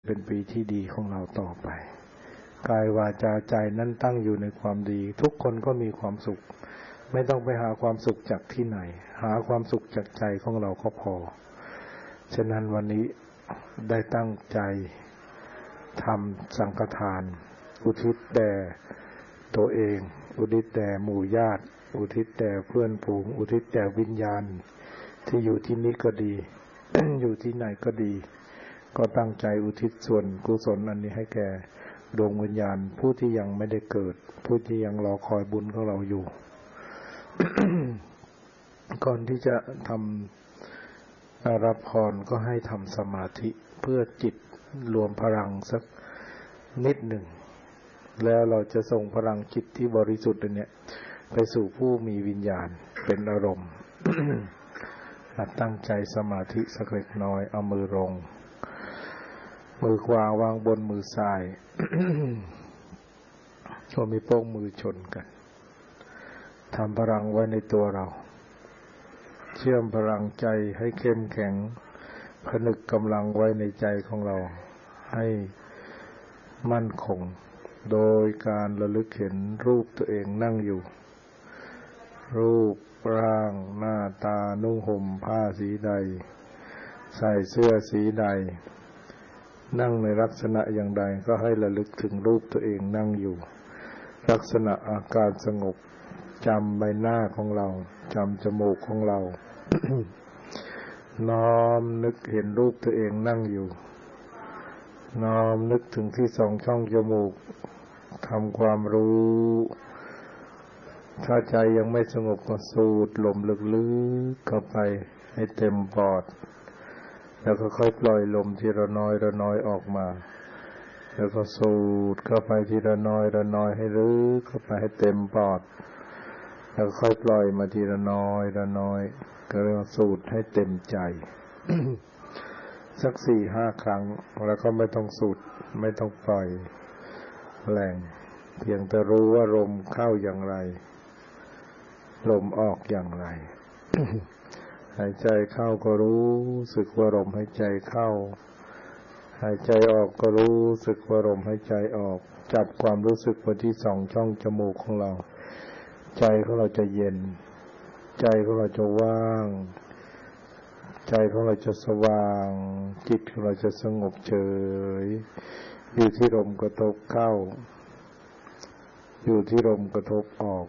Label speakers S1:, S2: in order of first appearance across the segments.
S1: เป็นปีที่ดีของเราต่อไปกายวาจาใจนั้นตั้งอยู่ในความดีทุกคนก็มีความสุขไม่ต้องไปหาความสุขจากที่ไหนหาความสุขจากใจของเราก็พอฉะนั้นวันนี้ได้ตั้งใจทำสังฆทานอุทิศแด่ตัวเองอุทิศแด่หมู่ญาติอุทิศแด่เพื่อนฝูงอุทิศแด่วิญญาณที่อยู่ที่นี้ก็ดี อยู่ที่ไหนก็ดีก็ตั้งใจอุทิศส่วนกุศลอันนี้ให้แก่ดวงวิญญาณผู้ที่ยังไม่ได้เกิดผู้ที่ยังรอคอยบุญของเราอยู่ ก่อนที่จะทำรับพรก็ให้ทำสมาธิเพื่อจิตรวมพลังสักนิดหนึ่งแล้วเราจะส่งพลังจิตที่บริสุทธิ์เนี่ยไปสู่ผู้มีวิญญาณเป็นอารมณ์ ตั้งใจสมาธิสักเล็กน้อยเอามือลงมือขวาวางบนมือซ้าย ก็มีโป้งมือชนกันทำพลังไว้ในตัวเราเชื่อมพลังใจให้เข้มแข็งผนึกกำลังไว้ในใจของเราให้มั่นคงโดยการระลึกเห็นรูปตัวเองนั่งอยู่รูปร่างหน้าตานุ่งห่มผ้าสีใดใส่เสื้อสีใดนั่งในลักษณะอย่างใดก็ให้ระลึกถึงรูปตัวเองนั่งอยู่ลักษณะอาการสงบจำใบหน้าของเราจำจมูกของเรา น้อมนึกเห็นรูปตัวเองนั่งอยู่น้อมนึกถึงที่สองช่องจมูกทำความรู้ถ้าใจยังไม่สงบก็สูดลมลึกๆเข้าไปให้เต็มปอดแล้วก็ค่อยปล่อยลมทีละน้อยละน้อยออกมาแล้วก็สูดเข้าไปทีละน้อยละน้อยให้ลึกเข้าไปให้เต็มปอดแล้วค่อยปล่อยมาทีละน้อยละน้อยก็เรียกว่าสูดให้เต็มใจ สัก 4-5 ครั้งแล้วก็ไม่ต้องสูดไม่ต้องปล่อยแรงเพียงแต่รู้ว่าลมเข้าอย่างไรลมออกอย่างไร หายใจเข้าก็รู้สึกว่าลมหายใจเข้าหายใจออกก็รู้สึกว่าลมหายใจออกจับความรู้สึกไว้ที่สองช่องจมูกของเราใจของเราจะเย็นใจของเราจะว่างใจของเราจะสว่างจิตของเราจะสงบเฉยอยู่ที่ลมกระทบเข้าอยู่ที่ลมกระทบออก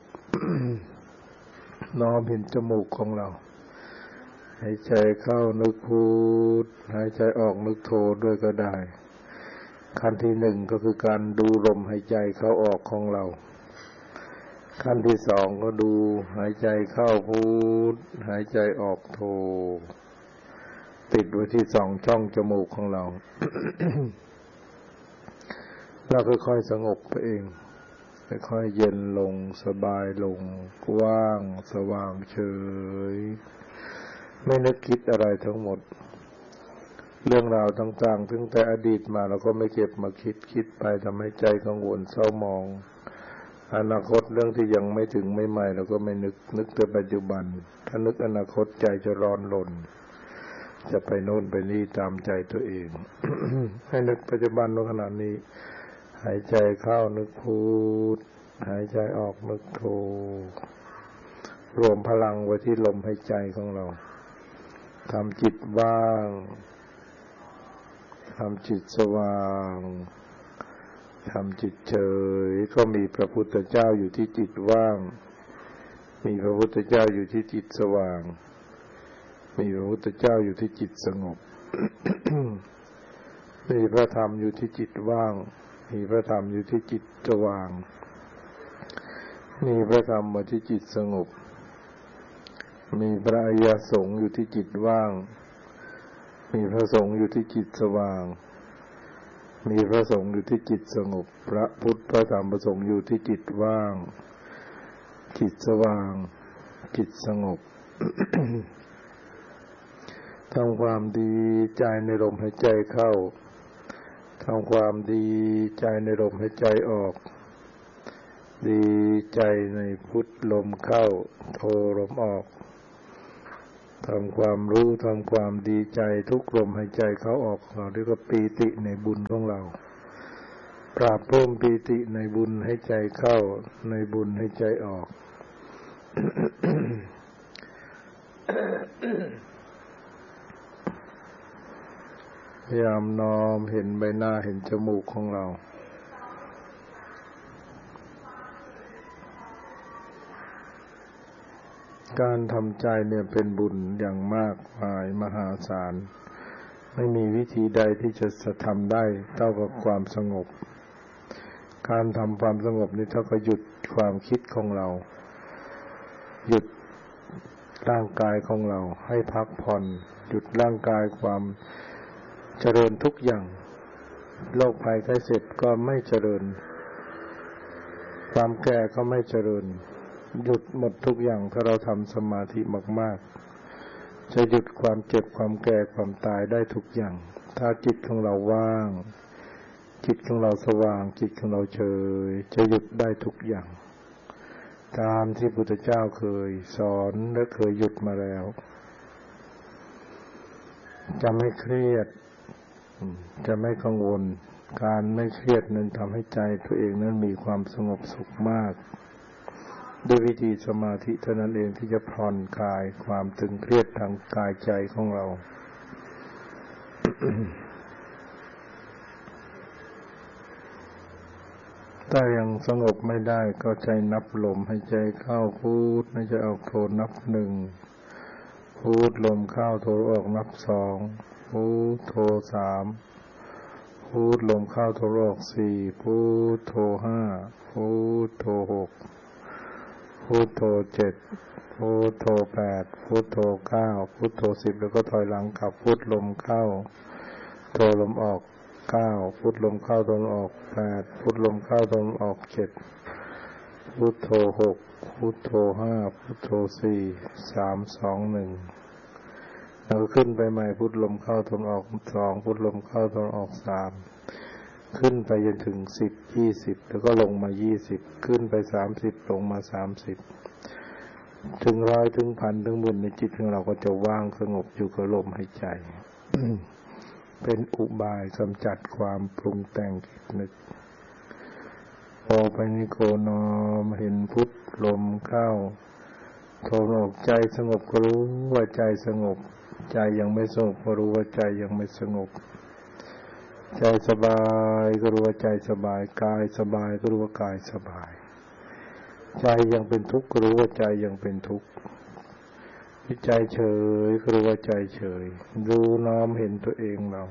S1: น้อมเห็นจมูกของเราหายใจเข้านึกพุทหายใจออกนึกโทด้วยก็ได้ขั้นที่หนึ่งก็คือการดูลมหายใจเข้าออกของเราขั้นที่สองก็ดูหายใจเข้าพุทหายใจออกโทติดไว้ที่สองช่องจมูกของเรา แล้วค่อยๆสงบไปเองค่อยๆเย็นลงสบายลงว่างสว่างเฉยไม่นึกคิดอะไรทั้งหมดเรื่องราวต่างๆตั้งแต่อดีตมาเราก็ไม่เก็บมาคิดไปทำให้ใจกังวลเศร้าหมองอนาคตเรื่องที่ยังไม่ถึงไม่ใหม่เราก็ไม่นึกแต่ปัจจุบันถ้านึกอนาคตใจจะร้อนรนจะไปโน่นไปนี่ตามใจตัวเอง ให้นึกปัจจุบันว่าขณะนี้หายใจเข้านึกพุทหายใจออกนึกโทรวมพลังไว้ที่ลมหายใจของเราทำจิตว่างทำจิตสว่างทำจิตเฉยก็มีพระพุทธเจ้าอยู่ที่จิตว่างมีพระพุทธเจ้าอยู่ที่จิตสว่างมีพระพุทธเจ้าอยู่ที่จิตสงบ มีพระธรรมอยู่ที่จิตว่างมีพระธรรมอยู่ที่จิตสว่างมีพระธรรมอยู่ที่จิตสงบมีพระอริยสงฆ์อยู่ที่จิตว่างมีพระสงฆ์อยู่ที่จิตสว่างมีพระสงฆ์อยู่ที่จิตสงบพระพุทธพระธรรมพระสงฆ์อยู่ที่จิตว่างจิตสว่างจิตสงบ ทำความดีใจในลมหายใจเข้าทำความดีใจในลมหายใจออกดีใจในพุทธลมเข้าโทลมออกโททำความรู้ทำความดีใจทุกลมหายใจเข้าออกเราเรียกว่าปีติในบุญของเราปราบเพิ่มปีติในบุญให้ใจเข้าในบุญให้ใจออก พยายามน้อมเห็นใบหน้าเห็นจมูกของเราการทำใจเนี่ยเป็นบุญอย่างมากมายมหาศาลไม่มีวิธีใดที่จะทำได้เท่ากับความสงบการทำความสงบนี่เท่ากับหยุดความคิดของเราหยุดร่างกายของเราให้พักผ่อนหยุดร่างกายความเจริญทุกอย่างโรคภัยไข้เจ็บก็ไม่เจริญความแก่ก็ไม่เจริญหยุดหมดทุกอย่างถ้าเราทำสมาธิมากๆจะหยุดความเจ็บความแก่ความตายได้ทุกอย่างถ้าจิตของเราว่างจิตของเราสว่างจิตของเราเฉยจะหยุดได้ทุกอย่างตามที่พุทธเจ้าเคยสอนและเคยหยุดมาแล้วจะไม่เครียดจะไม่กังวลการไม่เครียดนั้นทำให้ใจตัวเองนั้นมีความสงบสุขมากด้วยวิธีสมาธิเท่านั้นเองที่จะผ่อนคลายความตึงเครียดทางกายใจของเรา ถ้ายังสงบไม่ได้ก็ใจนับลมให้ใจเข้าพูดให้ใจออกโทนับหนึ่งพูดลมเข้าโทออกนับสองพูดโทสามพูดลมเข้าโทออกสี่พูดโทห้าพูดโทหกพูดโทเจ็ดพูดโทแปดพูดโทเก้าพูดโท10แล้วก็ถอยหลังกลับพูดลมเข้าโทลมออก9พุทลมเข้าลมออก8พุทลมเข้าลมออก7พุทโธ6พุทโธ5พุทโธ4 3 2 1แล้วก็ขึ้นไปใหม่พุทลมเข้าลมออก2พุทลมเข้าลมออก3ขึ้นไปจนถึง10 20แล้วก็ลงมา20ขึ้นไป30ลงมา30ถึงร้อยถึงพันถึงหมื่นในจิตของเราก็จะว่างสงบอยู่กับลมหายใจ เป็นอุบายกำจัดความปรุงแต่งคิดนึกพอไปนิโกนอมเห็นพุทธลมเข้าโทออกใจสงบก็รู้ว่าใจสงบใจยังไม่สงบก็รู้ว่าใจยังไม่สงบใจสบายก็รู้ว่าใจสบายกายสบายก็รู้ว่ากายสบายใจยังเป็นทุกข์ก็รู้ว่าใจยังเป็นทุกข์ใจเฉยก็รู้ว่าใจเฉยรู้น้อมเห็นตัวเองเรา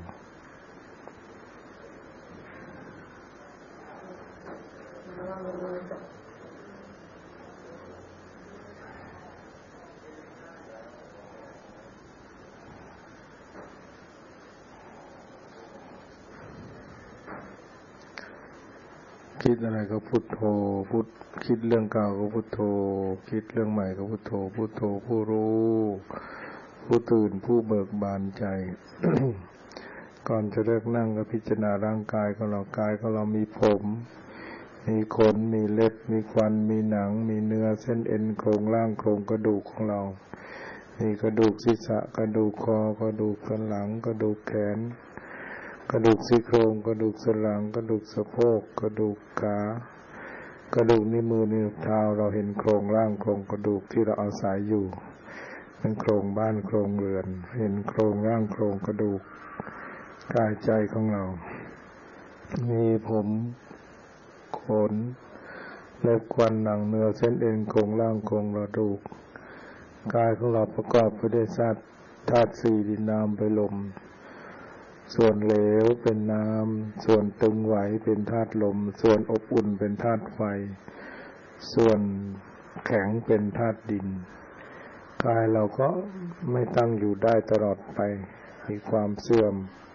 S1: คิดอะไรก็พุทโธพุทคิดเรื่องเก่าก็พุทโธคิดเรื่องใหม่ก็พุทโธพุทโธผู้รู้ผู้ตื่นผู้เบิกบานใจ ก่อนจะเลิกนั่งก็พิจารณาร่างกายของเรากายของเรามีผมมีขนมีเล็บมีควันมีหนังมีเนื้อเส้นเอ็นโครงร่างโครงกระดูกของเรามีกระดูกศีรษะกระดูกคอกระดูกสันหลังกระดูกแขนกระดูกซี่โครงกระดูกสันหลังกระดูกสะโพกกระดูกขากระดูกนิ้วมือนิ้วเท้าเราเห็นโครงร่างโครงกระดูกที่เราอาศัยอยู่เป็นโครงบ้านโครงเรือนเห็นโครงร่างโครงกระดูกกายใจของเรามีผมขนเล็บควันหนังเนื้อเส้นเอ็นโครงร่างโครงกระดูกกายของเราประกอบไปด้วยธาตุสี่ดินน้ำไฟลมส่วนเหลวเป็นน้ำส่วนตึงไหวเป็นธาตุลมส่วนอบอุ่นเป็นธาตุไฟส่วนแข็งเป็นธาตุดินกายเราก็ไม่ตั้งอยู่ได้ตลอดไปมีความเสื่อม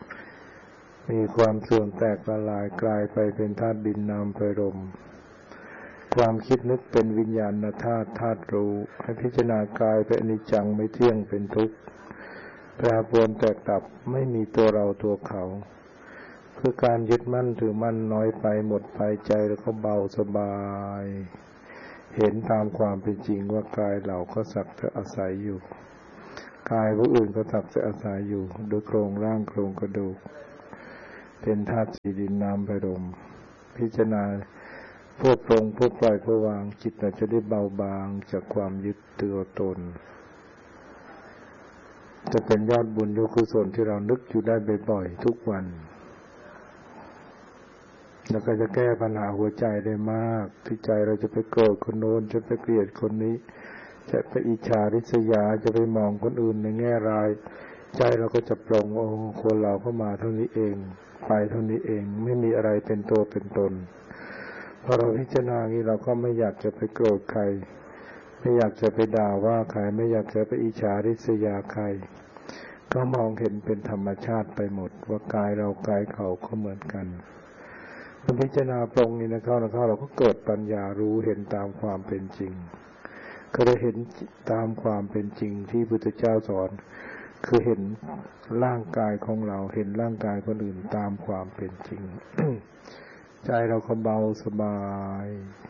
S1: แตกละลายกลายไปเป็นธาตุดินน้ำไฟลมความคิดนึกเป็นวิญญาณธาตุรู้ให้พิจารณากายเป็นอนิจจังไม่เที่ยงเป็นทุกข์แปรปรวนแตกดับไม่มีตัวเราตัวเขาคือการยึดมั่นถือมั่นน้อยไปหมดไปใจแล้วก็เบาสบายเห็นตามความเป็นจริงว่ากายเราก็สักแต่อาศัยอยู่กายผู้อื่นก็สักแต่อาศัยอยู่โดยโครงร่างโครงกระดูกเป็นธาตุสี่ดินน้ำไฟลมพิจารณาพวกปรงพวกปล่อยพวกวางจิตเราจะได้เบาบางจากความยึดตัวตนจะเป็นยอดบุญยอดกุศลที่เรานึกอยู่ได้บ่อยๆทุกวันแล้วก็จะแก้ปัญหาหัวใจได้มากที่ใจเราจะไปโกรธคนโน้นจะไปเกลียดคนนี้จะไปอิจฉาริษยาจะไปมองคนอื่นในแง่ร้ายใจเราก็จะปลงโอ้คนเราเข้ามาเท่านี้เองไปเท่านี้เองไม่มีอะไรเป็นตัวเป็นตนพอเราพิจารณาอย่างนี้เราก็ไม่อยากจะไปโกรธใครไม่อยากจะไปด่าว่าใครไม่อยากจะไปอิจฉาริษยาใครก็มองเห็นเป็นธรรมชาติไปหมดว่ากายเรากายเขาก็เหมือนกันพอพิจารณาปรงนี้นะเข้าเราก็เกิดปัญญารู้เห็นตามความเป็นจริงก็ได้เห็นตามความเป็นจริงที่พุทธเจ้าสอนคือเห็นร่างกายของเราเห็นร่างกายคนอื่นตามความเป็นจริง ใจเราก็เบาสบาย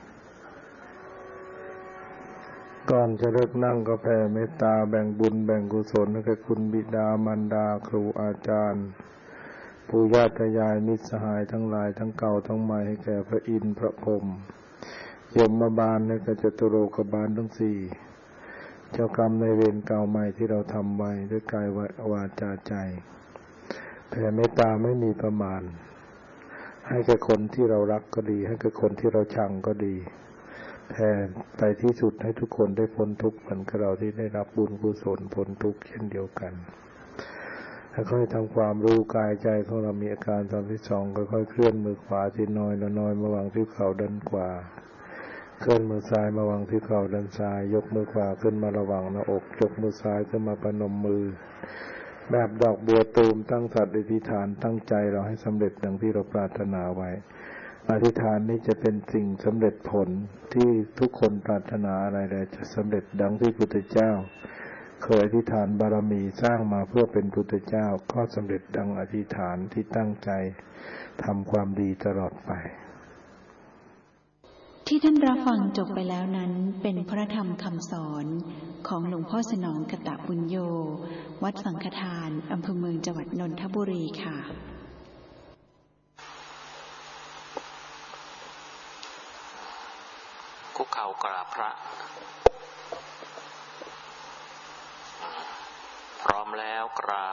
S1: ก่อนจะเลิกนั่งก็แผ่เมตตาแบ่งบุญแบ่งกุศลให้แก่คุณบิดามารดาครูอาจารย์ปู่ย่าตายายมิตรสหายทั้งหลายทั้งเก่าทั้งใหม่ให้แก่พระอินทร์พระพรหมยมบาลให้แก่จตุโลกบาลทั้งสี่เจ้ากรรมในเวรเก่าใหม่ที่เราทำไว้ด้วยกายวาจาใจแผ่เมตตาไม่มีประมาณให้แก่คนที่เรารักก็ดีให้แก่คนที่เราชังก็ดีแผ่ไปที่สุดให้ทุกคนได้พ้นทุกข์เหมือนกับเราที่ได้รับบุญกุศลพ้นทุกข์เช่นเดียวกันแล้วค่อยทำความรู้กายใจของเรามีอาการ32ค่อยๆเคลื่อนมือขวาทีน้อยละน้อยมาวางที่เข่าด้านขวาเคลื่อนมือซ้ายมาวางที่เข่าด้านซ้ายยกมือขวาขึ้นมาระหว่างหน้าอกยกมือซ้ายขึ้นมาประนมมือแบบดอกบัวตูมตั้งสัตย์อธิษฐานตั้งใจเราให้สำเร็จดังที่เราปรารถนาไว้อธิษฐานนี้จะเป็นสิ่งสำเร็จผลที่ทุกคนปรารถนาอะไรๆจะสำเร็จดังที่พุทธเจ้าเคยอธิษฐานบารมีสร้างมาเพื่อเป็นพุทธเจ้าก็สำเร็จดังอธิษฐานที่ตั้งใจทำความดีตลอดไป
S2: ที่ท่านรับฟังจบไปแล้วนั้นเป็นพระธรรมคำสอนของหลวงพ่อสนองกตบุญโญวัดสังฆทานอำเภอเมืองจังหวัดนนทบุรีค่ะ
S3: คุกเข่ากราบพระพร้อมแล้วกราบ